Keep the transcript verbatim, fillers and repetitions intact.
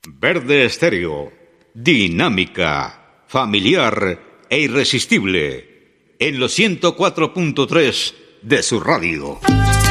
Verde Estéreo, dinámica, familiar e irresistible, en los ciento cuatro punto tres de su radio.